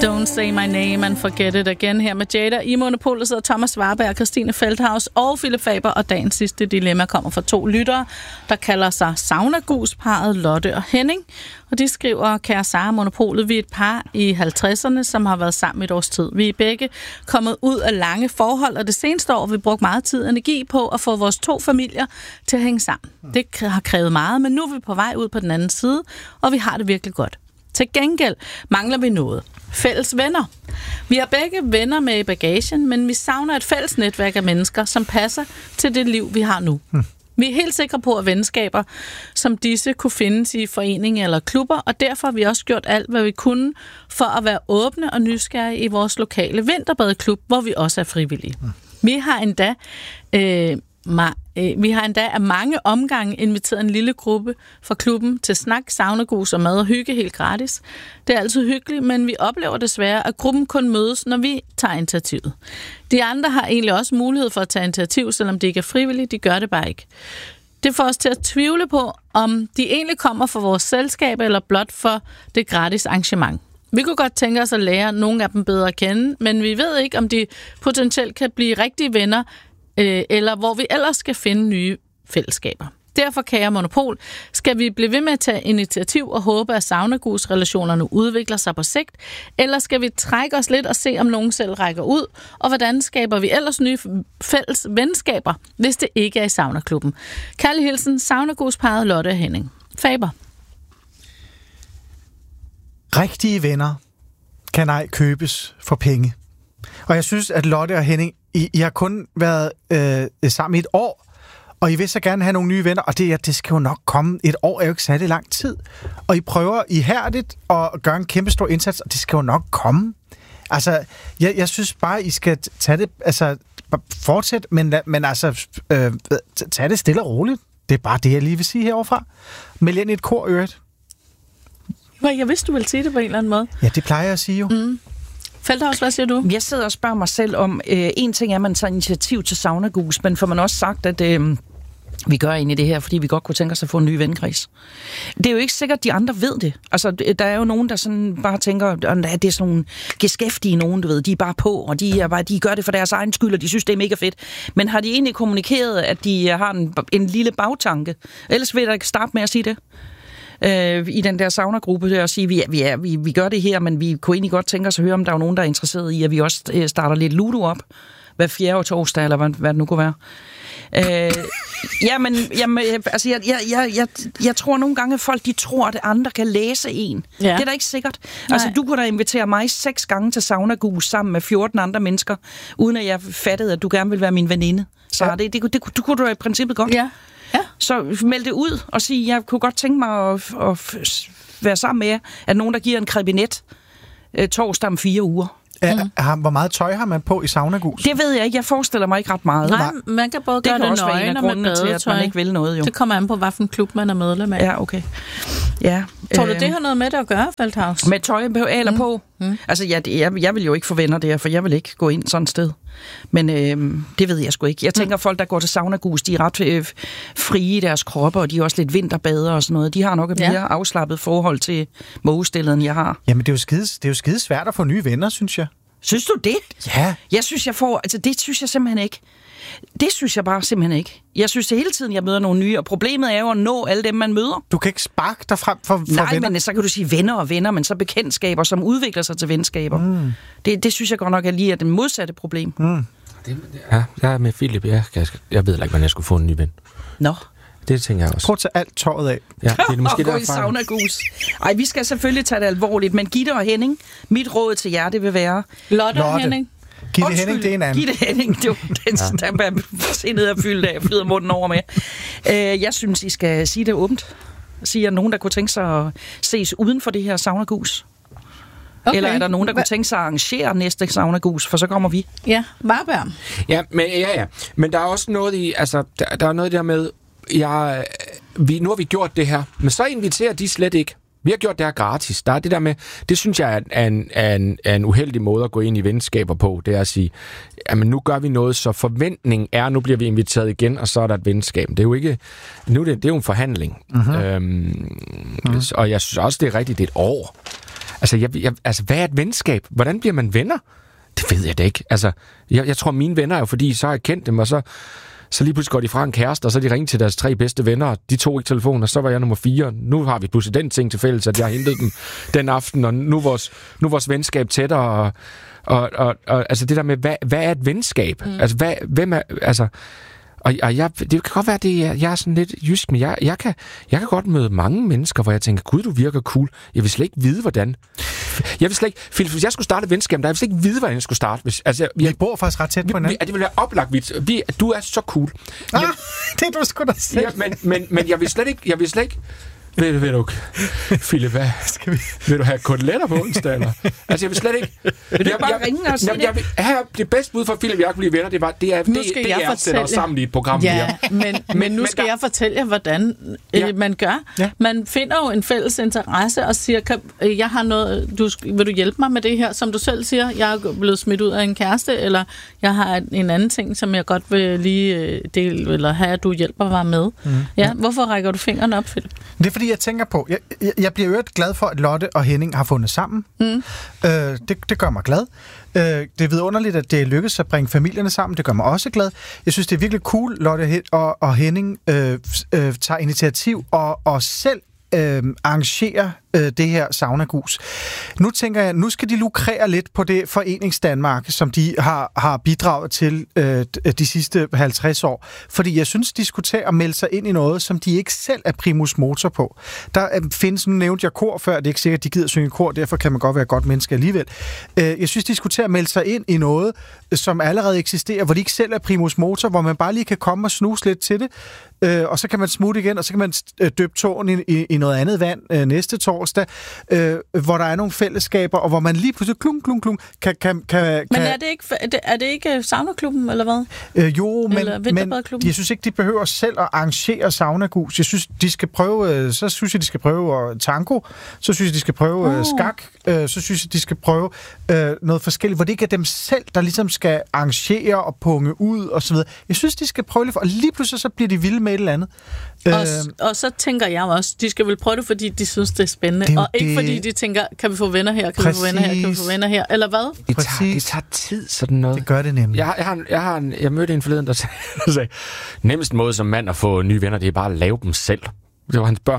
Don't Say My Name and Forget It Again her med Jada. I Monopolet sidder Thomas Warberg, Christine Feldhaus og Philip Faber, og dagens sidste dilemma kommer fra 2 lyttere, der kalder sig Saunagus-parret Lotte og Henning. Og de skriver: Kære Sara, Monopolet, vi er et par i 50'erne, som har været sammen et års tid. Vi er begge kommet ud af lange forhold, og det seneste år har vi brugt meget tid og energi på at få vores 2 familier til at hænge sammen. Det har krævet meget, men nu er vi på vej ud på den anden side, og vi har det virkelig godt. Til gengæld mangler vi noget. Fælles venner. Vi har begge venner med i bagagen, men vi savner et fælles netværk af mennesker, som passer til det liv, vi har nu. Vi er helt sikre på, at venskaber som disse kunne findes i foreninger eller klubber, og derfor har vi også gjort alt, hvad vi kunne for at være åbne og nysgerrige i vores lokale vinterbadeklub, hvor vi også er frivillige. Vi har endda af mange omgange inviteret en lille gruppe fra klubben til snak, saunagus og mad og hygge helt gratis. Det er altid hyggeligt, men vi oplever desværre, at gruppen kun mødes, når vi tager initiativet. De andre har egentlig også mulighed for at tage initiativ, selvom de ikke er frivillige. De gør det bare ikke. Det får os til at tvivle på, om de egentlig kommer fra vores selskab eller blot for det gratis arrangement. Vi kunne godt tænke os at lære nogle af dem bedre at kende, men vi ved ikke, om de potentielt kan blive rigtige venner, eller hvor vi ellers skal finde nye fællesskaber. Derfor, kære Monopol, skal vi blive ved med at tage initiativ og håbe, at saunagus-relationerne udvikler sig på sigt, eller skal vi trække os lidt og se, om nogen selv rækker ud, og hvordan skaber vi ellers nye fælles venskaber, hvis det ikke er i saunaklubben? Kærlig hilsen, saunagus-parret Lotte og Henning. Faber. Rigtige venner kan ej købes for penge. Og jeg synes, at Lotte og Henning, I har kun været sammen i et år, og I vil så gerne have nogle nye venner, og det skal jo nok komme. Et år er jo ikke særlig lang tid. Og I prøver ihærdigt at gøre en kæmpe stor indsats, og det skal jo nok komme. Altså, jeg synes bare, I skal tage det, altså, fortsæt, men altså, tage det stille og roligt. Det er bare det, jeg lige vil sige heroverfra. Meld ind i et kor, øvrigt. Jeg vidste, du ville sige det på en eller anden måde. Ja, det plejer jeg at sige jo. Feldhaus, hvad siger du? Jeg sidder og spørger mig selv om, en ting er, at man tager initiativ til saunagus, men får man også sagt, at vi gør egentlig det her, fordi vi godt kunne tænke os at få en ny venkreds. Det er jo ikke sikkert, at de andre ved det. Altså, der er jo nogen, der sådan bare tænker, at det er sådan nogle geskæftige nogen, du ved, de er bare på, og de gør det for deres egen skyld, og de synes, det er mega fedt. Men har de egentlig kommunikeret, at de har en lille bagtanke? Ellers vil jeg da ikke starte med at sige det. I den der saunagruppe og sige, vi gør det her, men vi kunne egentlig godt tænke os at høre, om der er nogen, der er interesseret i, at vi også starter lidt Ludo op hver 4. torsdag, eller hvad det nu kunne være. Jeg tror nogle gange, at folk de tror, at andre kan læse en. Ja. Det er da ikke sikkert. Nej. Altså, du kunne da invitere mig 6 gange til saunagus sammen med 14 andre mennesker, uden at jeg fattede, at du gerne ville være min veninde. Så ja. Det kunne du i princippet godt. Ja. Ja. Så meld det ud og sige, jeg kunne godt tænke mig at være sammen med jer, at nogen, der giver en krebinet torsdag om 4 uger. Hvor meget tøj har man på i saunagus? Det ved jeg ikke. Jeg forestiller mig ikke ret meget. Nej, man kan både gøre det nøgen og med badetøj. Til, at man ikke vil noget, jo. Det kommer an på, hvilken klub man er medlem af. Ja, okay. Ja, tror du, det har noget med det at gøre, Feldhaus? Med tøj på eller på? Altså, jeg vil jo ikke få venner der, for jeg vil ikke gå ind sådan et sted. Men det ved jeg sgu ikke. Jeg tænker, folk, der går til saunagus, de er ret frie i deres kroppe, og de er også lidt vinterbader og sådan noget. De har nok et mere afslappet forhold til mågestillet, end jeg har. Jamen, det er jo skide svært at få nye venner, synes jeg. Synes du det? Ja. Jeg synes, det synes jeg simpelthen ikke. Det synes jeg bare simpelthen ikke. Jeg synes det hele tiden, jeg møder nogle nye, og problemet er jo at nå alle dem, man møder. Du kan ikke sparke dig frem for Nej, venner. Men så kan du sige venner og venner, men så bekendtskaber, som udvikler sig til venskaber. Det synes jeg godt nok er lige det modsatte problem. Ja, jeg er med Philip. Jeg ved ikke, hvordan jeg skulle få en ny ven. Nå. Det tænker jeg også. Prøv at tage alt tøjet af. Ja, det er måske og gå i saunagus. Ej, vi skal selvfølgelig tage det alvorligt, men Gitte og Henning, mit råd til jer, det vil være... Lotte og Henning. Gitte Henning, det er en anden. Gitte Henning, det er den, der bare se ned og fylde af, flyder munden over med. Jeg synes, I skal sige det åbent. Sige, at nogen, der kunne tænke sig at ses uden for det her saunagus. Okay. Eller er der nogen, der kunne tænke sig at arrangere næste saunagus, for så kommer vi. Ja, Warberg. Ja, men der er også noget i, altså, der er noget der med, nu har vi gjort det her, men så inviterer de slet ikke. Vi har gjort det her gratis. Der er det der med, det synes jeg er en uheldig måde at gå ind i venskaber på. Det er at sige, jamen nu gør vi noget, så forventning er, nu bliver vi inviteret igen, og så er der et venskab. Det er jo ikke, det er jo en forhandling. Og jeg synes også, det er rigtigt, det er et år. Altså, hvad er et venskab? Hvordan bliver man venner? Det ved jeg da ikke. Altså, jeg tror, mine venner er jo, fordi så har jeg kendt dem, og så lige pludselig går de fra en kæreste, og så de ringet til deres 3 bedste venner, og de tog ikke telefonen, og så var jeg nummer 4. Nu har vi pludselig den ting til fælles, at jeg har hentet dem den aften, og nu er vores venskab tættere, og altså det der med, hvad er et venskab? Altså, hvem er, altså... Og det kan godt være, at jeg er sådan lidt jysk, men jeg kan godt møde mange mennesker, hvor jeg tænker, gud, du virker cool. Jeg vil slet ikke vide, hvordan. Jeg vil slet ikke... Philip, hvis jeg skulle starte et venskab, der jeg vil slet ikke vide, hvordan jeg skulle starte. Vi bor faktisk ret tæt på hinanden. Det vil være oplagt. Du er så cool. Det er du sgu da selv. Men jeg vil slet ikke... Ved du, Philip, hvad? Vil du have koteletter på onsdag, eller? Altså, jeg vil slet ikke... Vil du bare ringe og sige det? Det bedste bud for Philip, jeg kunne blive venner, det er sætter os sammen i et program. Ja, men nu skal jeg fortælle jer, hvordan man gør. Ja. Man finder jo en fælles interesse og siger, jeg har noget, vil du hjælpe mig med det her? Som du selv siger, jeg er blevet smidt ud af en kæreste, eller jeg har en anden ting, som jeg godt vil lige dele, eller have, at du hjælper mig med. Ja, hvorfor rækker du fingrene op, Philip? Det er fordi, jeg tænker på, jeg bliver øvrigt glad for, at Lotte og Henning har fundet sammen. Det gør mig glad. Det er vidunderligt, at det er lykkedes at bringe familierne sammen. Det gør mig også glad. Jeg synes, det er virkelig cool, Lotte og Henning tager initiativ og selv arrangerer det her saunagus. Nu tænker jeg, nu skal de lukrere lidt på det Foreningsdanmark, som de har bidraget til de sidste 50 år. Fordi jeg synes, de skulle tage og melde sig ind i noget, som de ikke selv er primus motor på. Der findes, nu nævnte jeg kor før, det er ikke sikkert, at de gider synge kor, derfor kan man godt være et godt menneske alligevel. Jeg synes, de skulle tage at melde sig ind i noget, som allerede eksisterer, hvor de ikke selv er primus motor, hvor man bare lige kan komme og snuse lidt til det, og så kan man smutte igen, og så kan man døbe tåen i noget andet vand næste torsdag, hvor der er nogle fællesskaber, og hvor man lige pludselig klung kan... Men er det ikke saunaklubben, eller hvad? Jo, men jeg synes ikke, de behøver selv at arrangere saunagus. Jeg synes, de skal prøve... Så synes jeg, de skal prøve tango. Så synes jeg, de skal prøve skak. Så synes jeg, de skal prøve noget forskelligt, hvor det ikke er dem selv, der ligesom skal arrangere og punge ud, og så videre. Jeg synes, de skal prøve lidt, og lige pludselig så bliver de vilde med et eller andet. Og så tænker jeg også, de skal vel prøve det, fordi de synes, det er spændende, og ikke fordi de tænker, kan vi få venner her, kan vi få venner her, kan vi få venner her, eller hvad? Det tager tid, sådan noget. Det gør det nemlig. Jeg mødte en forleden, der sagde, nemmeste måde som mand at få nye venner, det er bare at lave dem selv. Det var hans børn.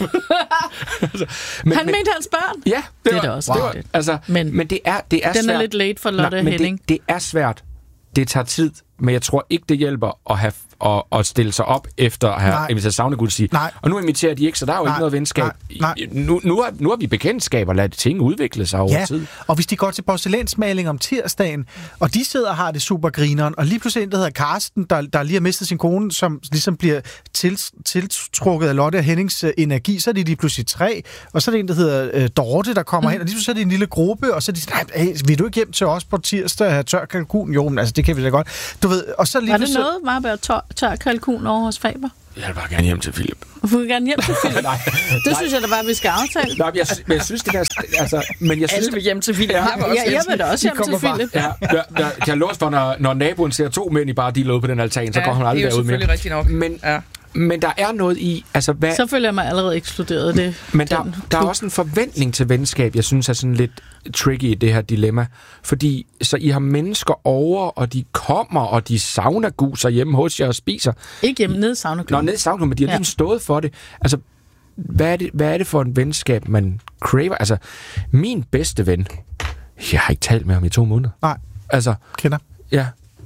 Han mente hans børn? Ja, det er det også. Wow. Altså, men det er den svært. Den er lidt late for Lotte Henning. Det er svært. Det tager tid, men jeg tror ikke, det hjælper at stille sig op efter at have inviteret saunagus og sige, og nu inviterer de ikke, så der er jo ikke noget venskab. Nu har vi bekendtskaber, lad ting udvikle sig over tid. Og hvis de går til porcelænsmaling om tirsdagen, og de sidder og har det super grineren, og lige pludselig en, der hedder Karsten, der lige har mistet sin kone, som ligesom bliver tiltrukket af Lotte og Hennings energi, så er de lige pludselig 3, og så er det en, der hedder Dorte, der kommer hen, og lige pludselig er det en lille gruppe, og så er de sådan, hey, vil du ikke hjem til os på tirsdag og have tør kalkun? Jo, men altså, det kan vi da godt. Du ved, og så lige var det noget, Marberg, tør kalkun over hos Faber? Jeg vil bare gerne hjem til Philip. Du vil gerne hjem til Philip? Det synes jeg da bare, vi skal aftale. Nej, men jeg synes, det der... Altså, men jeg synes, alle vil hjem til Philip. Jeg vil da også hjem til Philip. Jeg har låst for, når naboen ser 2 mænd i bare de ude på den altan, så går han aldrig derud med. Det er jo selvfølgelig rigtigt nok. Men der er noget i... Altså, så føler jeg mig allerede ekskluderet det. Men der er også en forventning til venskab, jeg synes er sådan lidt tricky i det her dilemma. Fordi så I har mennesker over, og de kommer, og de saunaguser hjemme hos jer og spiser. Ikke hjemme, nede i saunaklubben. Nede i saunaklubben, men de har ligesom stået for det. Altså, hvad er det for en venskab, man craver? Altså, min bedste ven, jeg har ikke talt med ham i 2 måneder. Nej. Altså, kender. Ja.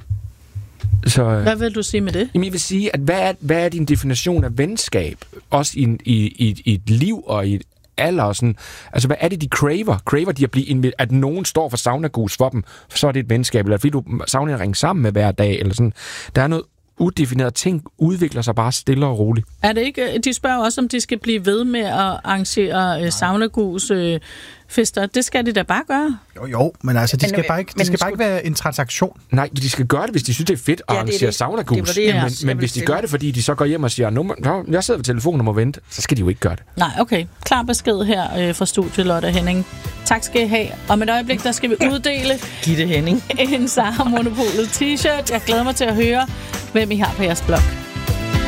Så, hvad vil du sige med det? Jamen, jeg vil sige, at hvad er din definition af venskab? Også i et liv og i et alder og sådan. Altså, hvad er det, de craver? Craver de at nogen står for saunagus for dem, for så er det et venskab, eller fordi du savner at ringe sammen med hver dag, eller sådan. Der er noget udefineret ting, udvikler sig bare stille og roligt. Er det ikke? De spørger også, om de skal blive ved med at arrangere saunagus fester. Det skal de da bare gøre. Jo, men altså, det skal bare ikke være en transaktion. Nej, de skal gøre det, hvis de synes, det er fedt at arrangere saunagus. Men hvis de gør det, fordi de så går hjem og siger, jeg sidder ved telefonen og må vente, så skal de jo ikke gøre det. Nej, okay. Klar besked her fra studiet, Lotte Henning. Tak skal I have. Om et øjeblik, der skal vi uddele Gitte Henning en Sara Monopolet t-shirt. Jeg glæder mig til at høre, hvem I har på jeres blog.